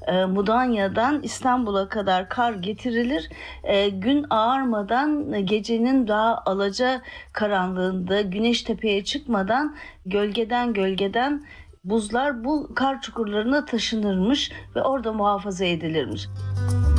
Mudanya'dan İstanbul'a kadar kar getirilir. Gün ağarmadan, gecenin daha alaca karanlığında, güneş tepeye çıkmadan gölgeden buzlar bu kar çukurlarına taşınırmış ve orada muhafaza edilirmiş.